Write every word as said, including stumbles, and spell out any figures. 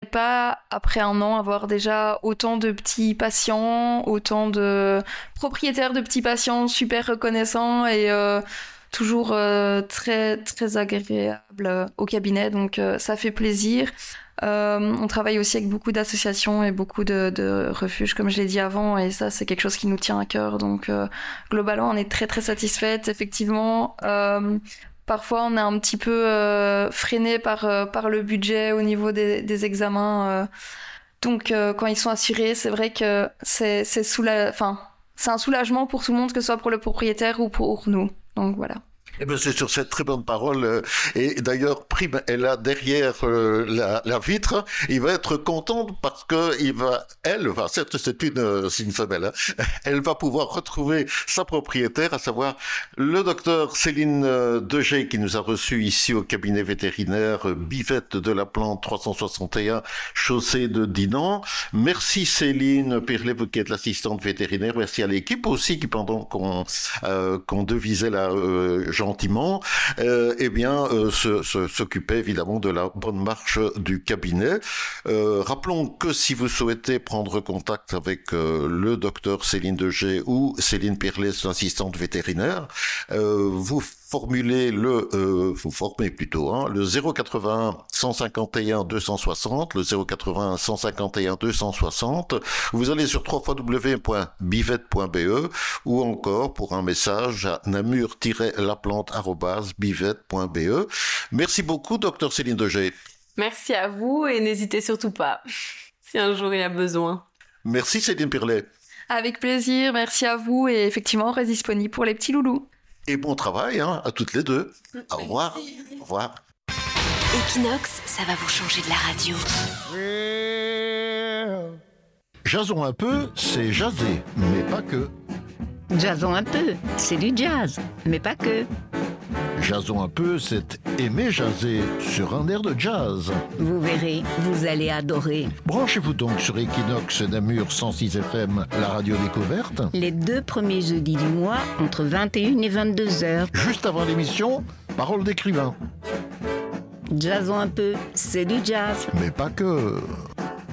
pas, après un an, avoir déjà autant de petits patients, autant de propriétaires de petits patients super reconnaissants et euh, toujours euh, très, très agréable euh, au cabinet. Donc, euh, ça fait plaisir. Euh, on travaille aussi avec beaucoup d'associations et beaucoup de, de refuges, comme je l'ai dit avant, et ça, c'est quelque chose qui nous tient à cœur. Donc, euh, globalement, on est très, très satisfaite. Effectivement, euh, parfois, on est un petit peu euh, freiné par, euh, par le budget au niveau des, des examens. Euh. Donc, euh, quand ils sont assurés, c'est vrai que c'est, c'est, soula- enfin, c'est un soulagement pour tout le monde, que ce soit pour le propriétaire ou pour nous. Donc, voilà. Eh bien, c'est sur cette très bonne parole. euh, Et d'ailleurs, Prime est là derrière euh, la, la vitre. Il va être content parce que il va, elle, enfin, certes, c'est une, euh, c'est une femelle, hein, elle va pouvoir retrouver sa propriétaire, à savoir le docteur Céline euh, Degey, qui nous a reçus ici au cabinet vétérinaire euh, Bivette de la Plante trois cent soixante et un, chaussée de Dinan. Merci Céline Pirlet, qui est l'assistante vétérinaire. Merci à l'équipe aussi qui, pendant qu'on euh, qu'on devisait la euh, gentiment, euh, eh bien, euh, se, se, s'occupait évidemment de la bonne marche du cabinet. Euh, rappelons que si vous souhaitez prendre contact avec euh, le docteur Céline Degey ou Céline Pirlet, son assistante vétérinaire, euh, vous formulez le, euh, vous formez plutôt, hein, le zéro quatre-vingt-un cent cinquante et un deux cent soixante, le zéro quatre-vingt-un cent cinquante et un deux cent soixante. Vous allez sur w w w point bivette point b e ou encore pour un message à namur tiret laplante arobase bivette point b e. Merci beaucoup, docteur Céline Degey. Merci à vous et n'hésitez surtout pas si un jour il y a besoin. Merci Céline Pirlet. Avec plaisir, merci à vous et effectivement, on reste disponible pour les petits loulous. Et bon travail, hein, à toutes les deux. Au revoir. Au revoir. Equinox, ça va vous changer de la radio. Jason un peu, c'est jaser, mais pas que. Jason un peu, c'est du jazz, mais pas que. Jason un peu, c'est aimer jaser sur un air de jazz. Vous verrez, vous allez adorer. Branchez-vous donc sur Equinox Namur cent six F M, la radio découverte. Les deux premiers jeudis du mois, entre vingt et une et vingt-deux heures. Juste avant l'émission, parole d'écrivain. Jason un peu, c'est du jazz. Mais pas que.